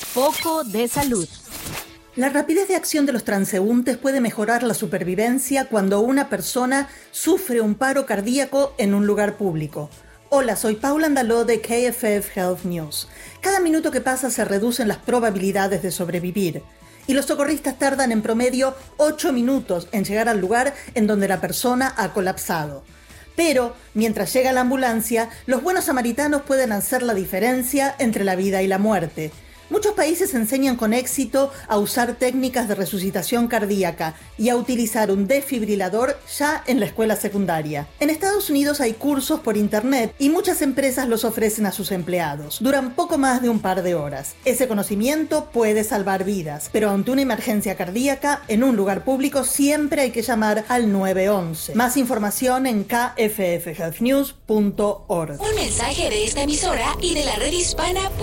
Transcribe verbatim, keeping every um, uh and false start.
Foco de salud. La rapidez de acción de los transeúntes puede mejorar la supervivencia cuando una persona sufre un paro cardíaco en un lugar público. Hola, soy Paula Andaló de K F F Health News. Cada minuto que pasa se reducen las probabilidades de sobrevivir. Y los socorristas tardan en promedio ocho minutos en llegar al lugar en donde la persona ha colapsado. Pero, mientras llega la ambulancia, los buenos samaritanos pueden hacer la diferencia entre la vida y la muerte. Muchos países enseñan con éxito a usar técnicas de resucitación cardíaca y a utilizar un desfibrilador ya en la escuela secundaria. En Estados Unidos hay cursos por internet y muchas empresas los ofrecen a sus empleados. Duran poco más de un par de horas. Ese conocimiento puede salvar vidas, pero ante una emergencia cardíaca en un lugar público siempre hay que llamar al nueve once. Más información en k f f health news punto org. Un mensaje de esta emisora y de la red hispana.